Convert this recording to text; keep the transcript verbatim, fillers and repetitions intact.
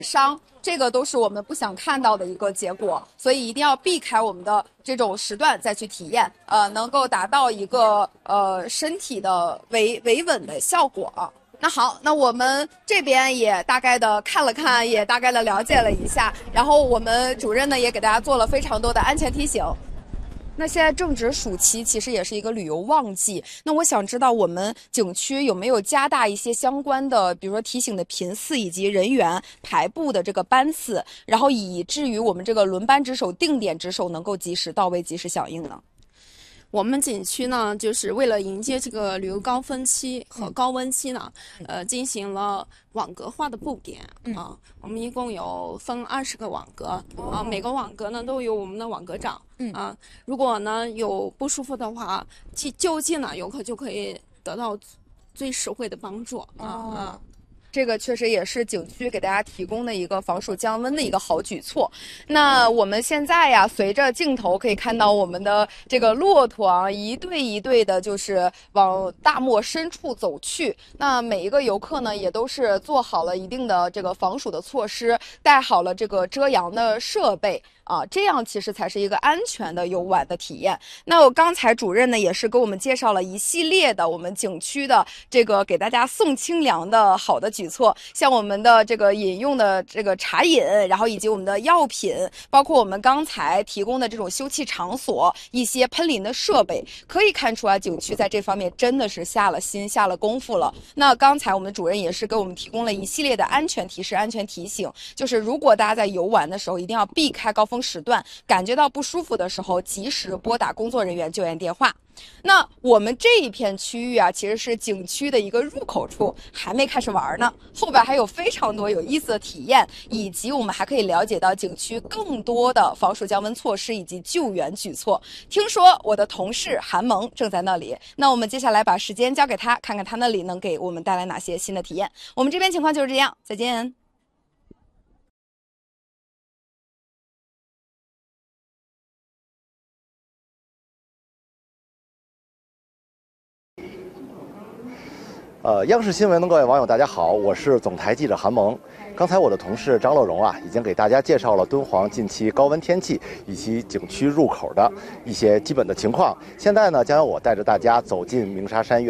伤，这个都是我们不想看到的一个结果，所以一定要避开我们的这种时段再去体验，呃，能够达到一个呃身体的维维稳的效果。那好，那我们这边也大概的看了看，也大概的了解了一下，然后我们主任呢也给大家做了非常多的安全提醒。那现在正值暑期，其实也是一个旅游旺季。那我想知道我们景区有没有加大一些相关的，比如说提醒的频次以及人员排布的这个班次，然后以至于我们这个轮班值守、定点值守能够及时到位、及时响应呢？ 我们景区呢，就是为了迎接这个旅游高峰期和高温期呢，嗯、呃，进行了网格化的布点啊、嗯呃。我们一共有分二十个网格啊、哦呃，每个网格呢都有我们的网格长。嗯啊、呃，如果呢有不舒服的话，就近呢游客就可以得到最实惠的帮助啊啊。 哦呃这个确实也是景区给大家提供的一个防暑降温的一个好举措。那我们现在呀，随着镜头可以看到我们的这个骆驼啊，一队一队的，就是往大漠深处走去。那每一个游客呢，也都是做好了一定的这个防暑的措施，带好了这个遮阳的设备。啊，这样其实才是一个安全的游玩的体验。那我刚才主任呢也是给我们介绍了一系列的我们景区的这个给大家送清凉的好的举措，像我们的这个饮用的这个茶饮，然后以及我们的药品，包括我们刚才提供的这种休憩场所，一些喷淋的设备，可以看出来景区在这方面真的是下了心、下了功夫了。那刚才我们的主任也是给我们提供了一系列的安全提示、安全提醒，就是如果大家在游玩的时候，一定要避开高峰时段，感觉到不舒服的时候，及时拨打工作人员救援电话。那我们这一片区域啊，其实是景区的一个入口处，还没开始玩呢，后边还有非常多有意思的体验，以及我们还可以了解到景区更多的防暑降温措施以及救援举措。听说我的同事韩萌正在那里，那我们接下来把时间交给他，看看他那里能给我们带来哪些新的体验。我们这边情况就是这样，再见。 呃，央视新闻的各位网友，大家好，我是总台记者韩萌。刚才我的同事张乐荣啊，已经给大家介绍了敦煌近期高温天气以及景区入口的一些基本的情况。现在呢，将由我带着大家走进鸣沙山。